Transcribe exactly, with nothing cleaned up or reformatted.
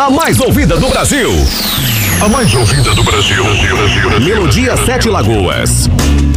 A mais ouvida do Brasil. A mais ouvida do Brasil. Brasil, Brasil, Brasil Melodia Sete Lagoas.